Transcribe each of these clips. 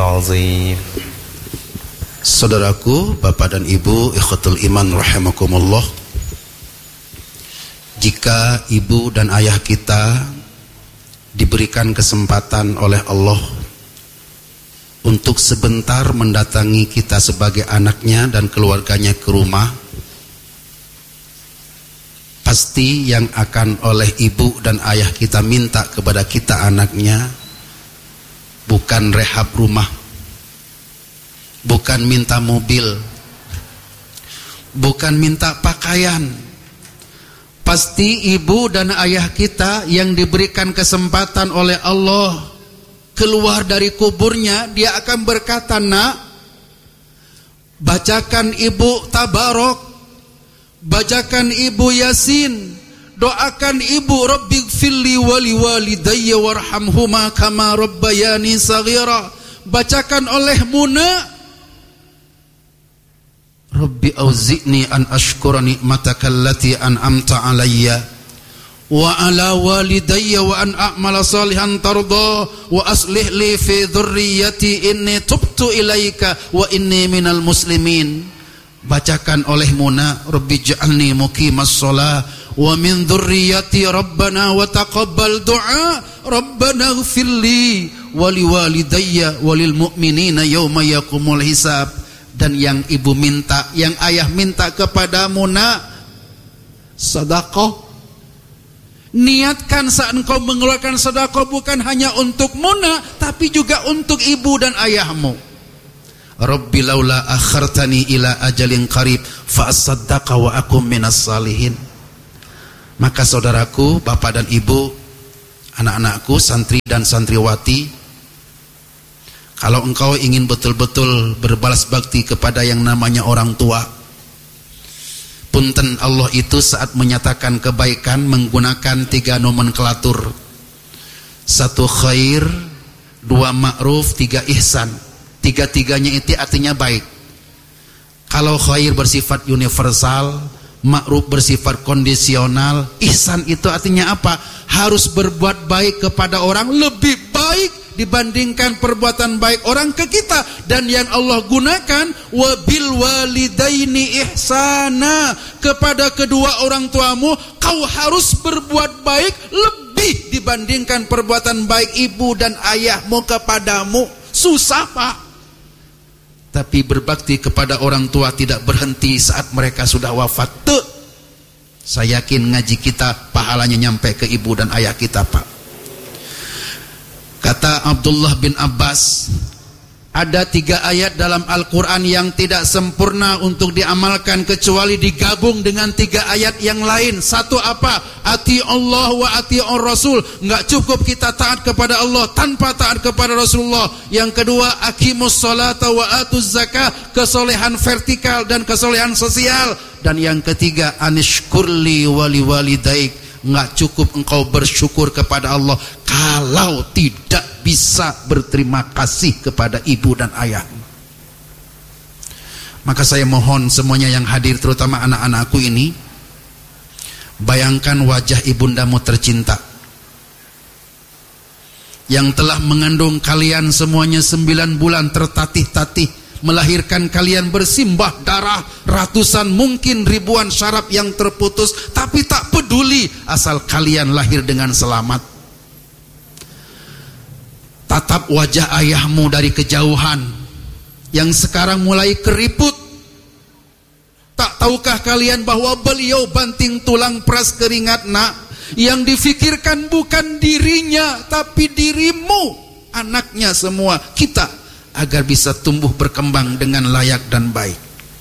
العظيم. Saudaraku, Bapak dan Ibu, ikhwatul iman rahimakumullah. Jika ibu dan ayah kita diberikan kesempatan oleh Allah untuk sebentar mendatangi kita sebagai anaknya dan keluarganya ke rumah, pasti yang akan oleh ibu dan ayah kita minta kepada kita anaknya bukan rehab rumah, bukan minta mobil, bukan minta pakaian. Pasti ibu dan ayah kita yang diberikan kesempatan oleh Allah keluar dari kuburnya, dia akan berkata, "Nak, bacakan ibu tabarok, bacakan ibu yasin, doakan ibu rabbighfirli wali walidayya warhamhuma kama rabbayani saghira." Bacakan oleh Muna, Rabbi auzi'ni an ashkura ni'mataka allati an'amta alayya wa ala walidayya wa an a'mala salihan tarda wa aslih li fi dhurriyyati inni tubtu ilaika wa inni minal muslimin. Bacakan oleh Muna, Rabbi ij'alni muqimas shalah wa min dhurriyyati rabbana wa taqabbal du'a rabbana ighfirli wa liwalidayya walil mu'minina yauma yaqumul hisab. Dan yang ibu minta, yang ayah minta kepadamu, nak, sedekah. Niatkan saat engkau mengeluarkan sedekah bukan hanya untuk Muna, tapi juga untuk ibu dan ayahmu. Rabbi laula akhartani ila ajalin qarib fa asaddaqa wa akum minas salihin. Maka saudaraku, bapak dan ibu, anak-anakku, santri dan santriwati, kalau engkau ingin betul-betul berbalas bakti kepada yang namanya orang tua, punten, Allah itu saat menyatakan kebaikan menggunakan 3 nomenklatur. 1 khair, 2 ma'ruf, 3 ihsan. 3-tiganya itu artinya baik. Kalau khair bersifat universal, ma'ruf bersifat kondisional, ihsan itu artinya apa? Harus berbuat baik kepada orang lebih baik dibandingkan perbuatan baik orang ke kita. Dan yang Allah gunakan wabil walidaini ihsana, kepada kedua orang tuamu kau harus berbuat baik lebih dibandingkan perbuatan baik ibu dan ayahmu kepadamu. Susah, Pak. Tapi berbakti kepada orang tua tidak berhenti saat mereka sudah wafat. Saya yakin ngaji kita pahalanya nyampe ke ibu dan ayah kita, Pak. Kata Abdullah bin Abbas, ada 3 ayat dalam Al-Quran yang tidak sempurna untuk diamalkan kecuali digabung dengan 3 ayat yang lain. 1 apa? Ati Allah wa ati Rasul. Enggak cukup kita taat kepada Allah tanpa taat kepada Rasulullah. Yang kedua, aqimus sholata wa atuz zakah, kesolehan vertikal dan kesolehan sosial. Dan yang ketiga, anishkurli wali walidaik. Enggak cukup engkau bersyukur kepada Allah kalau tidak bisa berterima kasih kepada ibu dan ayah. Maka saya mohon semuanya yang hadir, terutama anak-anakku ini, bayangkan wajah ibundamu tercinta yang telah mengandung kalian semuanya 9 bulan tertatih-tatih, melahirkan kalian bersimbah darah, ratusan mungkin ribuan syaraf yang terputus, tapi tak peduli asal kalian lahir dengan selamat. Tatap wajah ayahmu dari kejauhan yang sekarang mulai keriput. Tak tahukah kalian bahwa beliau banting tulang peras keringat, nak? Yang difikirkan bukan dirinya tapi dirimu, anaknya semua, kita, agar bisa tumbuh berkembang dengan layak dan baik.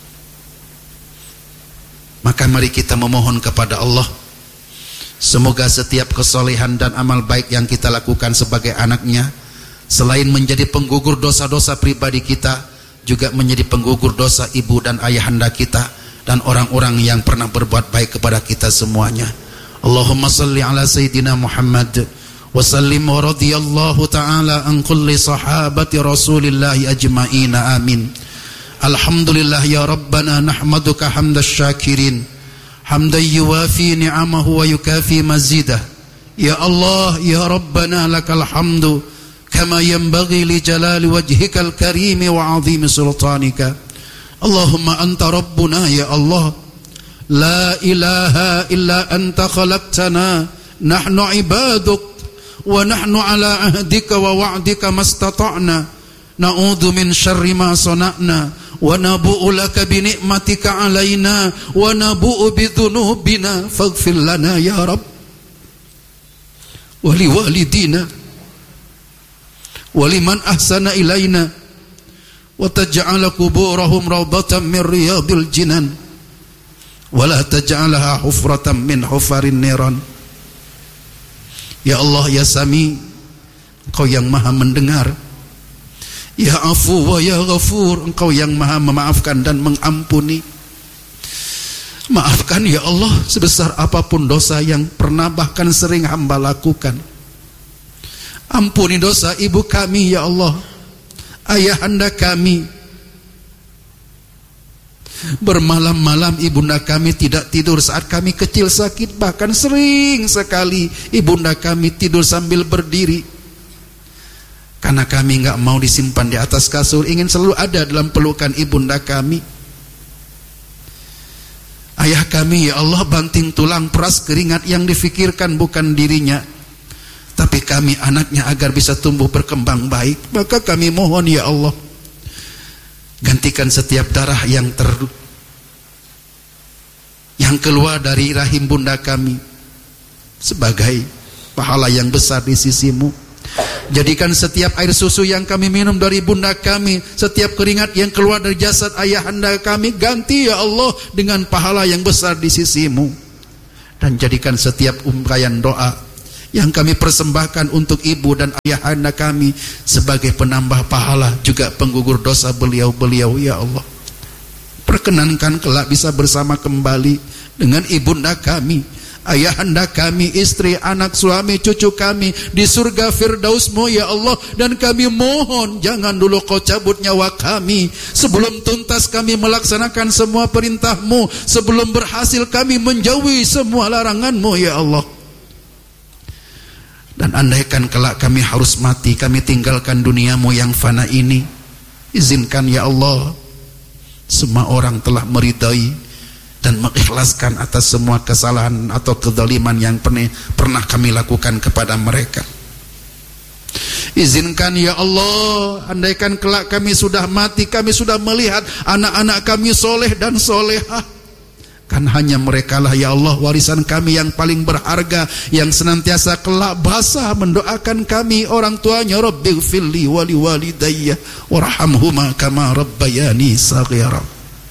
Maka mari kita memohon kepada Allah, semoga setiap kesolehan dan amal baik yang kita lakukan sebagai anaknya, selain menjadi penggugur dosa-dosa pribadi kita, juga menjadi penggugur dosa ibu dan ayahanda kita dan orang-orang yang pernah berbuat baik kepada kita semuanya. Allahumma salli ala Sayyidina Muhammad wa sallim wa radiyallahu ta'ala an kulli sahabati rasulillahi ajma'ina, amin. Alhamdulillah ya Rabbana nahmaduka hamdas syakirin, hamdan yuwafi ni'amahu wa yukafi mazidah. Ya Allah ya Rabbana lakal hamdu كما ينبغي لجلال وجهك الكريم وعظيم سلطانك. اللهم أنت ربنا يا الله، لا إله إلا أنت خلقتنا، نحن عبادك ونحن على عهدك ووعدك ما استطعنا، نعوذ من شر ما صنعنا، ونبوء لك بنعمتك علينا، ونبوء بذنوبنا، فاغفر لنا يا رب ولوالدينا ولمن أحسن إلينا، وتجعل قبورهم روضة من رياض الجنان، ولا تجعلها حفرة من حفر النيران. Ya Allah, ya Sami, Engkau yang maha mendengar. Ya Afu wa ya Ghafur, Engkau yang maha memaafkan dan mengampuni. Maafkan ya Allah sebesar apapun dosa yang pernah bahkan sering hamba lakukan. Ampuni dosa ibu kami ya Allah, ayahanda kami. Bermalam-malam ibunda kami tidak tidur saat kami kecil sakit, bahkan sering sekali ibunda kami tidur sambil berdiri. Karena kami enggak mau disimpan di atas kasur, ingin selalu ada dalam pelukan ibunda kami. Ayah kami ya Allah banting tulang peras keringat yang difikirkan bukan dirinya, tapi kami anaknya agar bisa tumbuh berkembang baik. Maka kami mohon ya Allah, gantikan setiap darah yang keluar dari rahim bunda kami sebagai pahala yang besar di sisimu. Jadikan setiap air susu yang kami minum dari bunda kami, setiap keringat yang keluar dari jasad ayahanda kami, ganti ya Allah dengan pahala yang besar di sisimu. Dan jadikan setiap ungkayan doa yang kami persembahkan untuk ibu dan ayahanda kami sebagai penambah pahala, juga penggugur dosa beliau-beliau ya Allah. Perkenankan kelak bisa bersama kembali dengan ibunda kami, ayahanda kami, istri, anak, suami, cucu kami di surga Firdausmu ya Allah. Dan kami mohon jangan dulu Kau cabut nyawa kami sebelum tuntas kami melaksanakan semua perintah-Mu, sebelum berhasil kami menjauhi semua larangan-Mu ya Allah. Dan andaikan kelak kami harus mati, kami tinggalkan duniamu yang fana ini, izinkan ya Allah semua orang telah meridai dan mengikhlaskan atas semua kesalahan atau kezaliman yang pernah kami lakukan kepada mereka. Izinkan ya Allah, andaikan kelak kami sudah mati, kami sudah melihat anak-anak kami soleh dan solehah, kan hanya merekalah ya Allah warisan kami yang paling berharga, yang senantiasa kelak basah mendoakan kami, orang tuanya. Rabbighfirli wa liwalidayya warhamhuma kama rabbayani shaghira.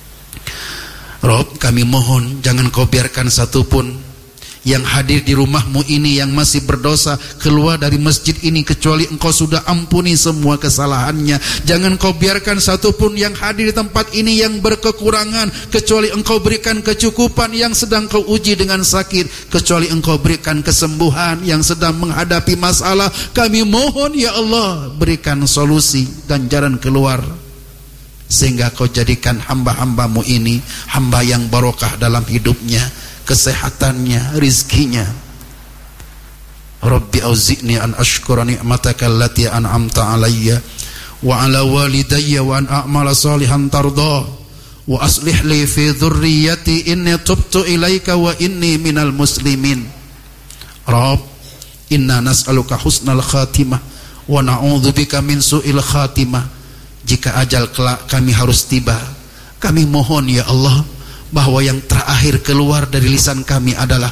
Rob, kami mohon jangan Kau biarkan satupun yang hadir di rumahmu ini yang masih berdosa keluar dari masjid ini kecuali Engkau sudah ampuni semua kesalahannya. Jangan Kau biarkan satupun yang hadir di tempat ini yang berkekurangan kecuali Engkau berikan kecukupan, yang sedang Kau uji dengan sakit kecuali Engkau berikan kesembuhan, yang sedang menghadapi masalah kami mohon ya Allah berikan solusi dan jalan keluar, sehingga Kau jadikan hamba-hambamu ini hamba yang barokah dalam hidupnya, kesehatannya, rizkinya. Rabbi auzi'ni an ashkura ni'mataka allati an'amta alayya wa ala walidayya wa an a'mala salihan tardah wa aslih li fi dhurriyyati inni tubtu ilaika wa inni minal muslimin. Rabb, inna nas'aluka husnal khatimah wa na'udzubika min su'il khatimah. Jika ajal kelak kami harus tiba, kami mohon ya Allah bahwa yang terakhir keluar dari lisan kami adalah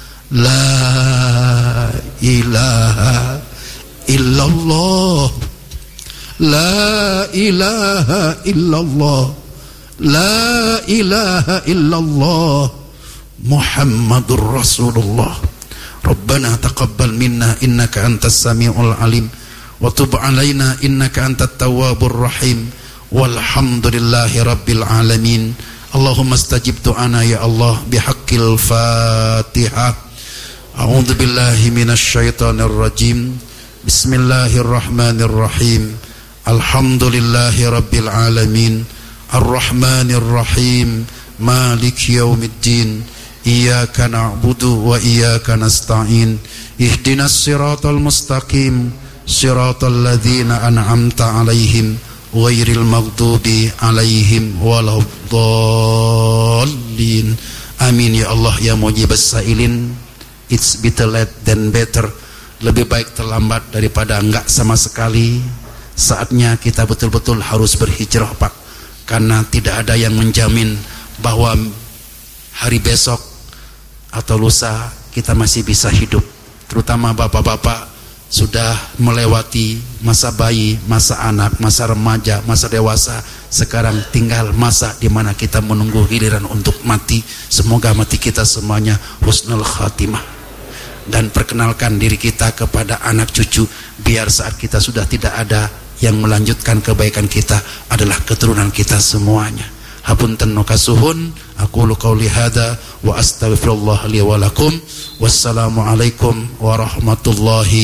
La ilaha illallah, La ilaha illallah, La ilaha illallah, Muhammadur Rasulullah. Rabbana taqabbal minna innaka antas sami'ul alim wa tub alaina innaka antat tawwabur rahim. Walhamdulillahi rabbil alamin. Allahumma astajib du'ana ya Allah bihaqqil Fatihah. A'udzu billahi minasy syaithanir rajim. Bismillahirrahmanirrahim. Alhamdulillahi rabbil alamin. Arrahmanir rahim. Maliki yaumiddin. Iyyaka na'budu wa iyyaka nasta'in. Ihdinas siratal mustaqim. siratal ladzina an'amta 'alaihim ghairil maghdubi 'alaihim waladdallin. Amin ya Allah ya mujibas sailin. It's better late than better. Lebih baik terlambat daripada enggak sama sekali. Saatnya kita betul-betul harus berhijrah, Pak, karena tidak ada yang menjamin bahwa hari besok atau lusa kita masih bisa hidup. Terutama bapak-bapak sudah melewati masa bayi, masa anak, masa remaja, masa dewasa. Sekarang tinggal masa di mana kita menunggu giliran untuk mati. Semoga mati kita semuanya husnul khatimah. Dan perkenalkan diri kita kepada anak cucu, biar saat kita sudah tidak ada, yang melanjutkan kebaikan kita adalah keturunan kita semuanya. Hapunten nokasuhun, aqulu qauli hadza wa astaghfirullah li wa lakum. Wassalamu alaikum warahmatullahi